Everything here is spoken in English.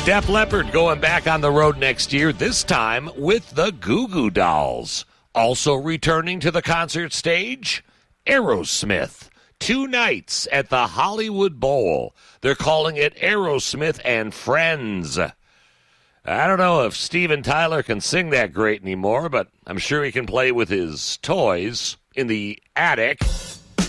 Def Leppard going back on the road next year, this time with the Goo Goo Dolls. Also returning to the concert stage, Aerosmith. 2 nights at the Hollywood Bowl. They're calling it Aerosmith and Friends. I don't know if Steven Tyler can sing that great anymore, but I'm sure he can play with his toys in the attic.